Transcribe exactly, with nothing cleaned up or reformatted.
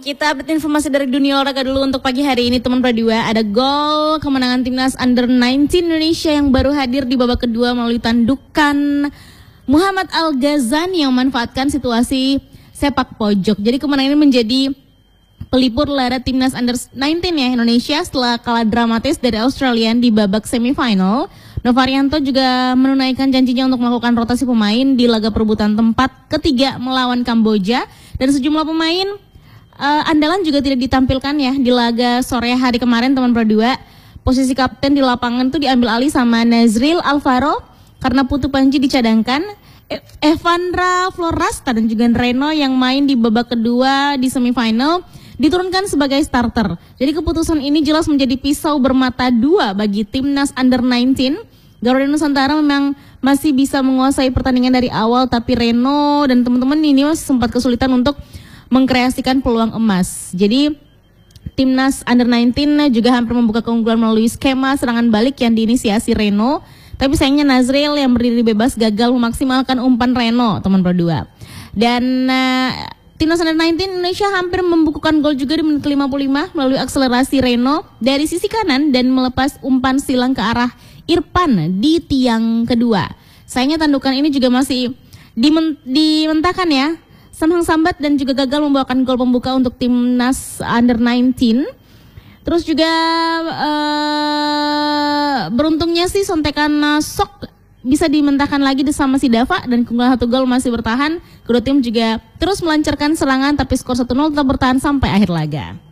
kita update informasi dari dunia olahraga dulu untuk pagi hari ini teman Pradua. Ada gol kemenangan timnas under sembilan belas Indonesia yang baru hadir di babak kedua melalui tandukan Muhammad Al-Ghazani yang memanfaatkan situasi sepak pojok. Jadi kemenangan ini menjadi pelipur lara timnas under sembilan belas ya Indonesia setelah kalah dramatis dari Australia di babak semifinal. Novarianto juga menunaikan janjinya untuk melakukan rotasi pemain di laga perebutan tempat ketiga melawan Kamboja, dan sejumlah pemain uh, andalan juga tidak ditampilkan ya di laga sore hari kemarin teman Pradua. Posisi kapten di lapangan itu diambil alih sama Nazril Alvaro karena Putu Panji dicadangkan. Evandra Florasta dan juga Reno yang main di babak kedua di semifinal diturunkan sebagai starter. Jadi keputusan ini jelas menjadi pisau bermata dua bagi timnas under sembilan belas. Garuda Nusantara memang masih bisa menguasai pertandingan dari awal, tapi Reno dan teman-teman ini masih sempat kesulitan untuk mengkreasikan peluang emas. Jadi timnas under sembilan belas juga hampir membuka keunggulan melalui skema serangan balik yang diinisiasi Reno. Tapi sayangnya Nazril yang berdiri bebas gagal memaksimalkan umpan Reno, teman Pradua. Dan uh, timnas under sembilan belas Indonesia hampir membukukan gol juga di menit ke lima puluh lima melalui akselerasi Reno dari sisi kanan dan melepas umpan silang ke arah Irfan di tiang kedua. Sayangnya tandukan ini juga masih dimen- dimentahkan ya. Samhang Sambat dan juga gagal membawakan gol pembuka untuk timnas under sembilan belas. Terus juga uh, beruntungnya sih sontekan Sok bisa dimentahkan lagi sama si Dava dan keunggulan satu gol masih bertahan. Kedua tim juga terus melancarkan serangan tapi skor satu nol tetap bertahan sampai akhir laga.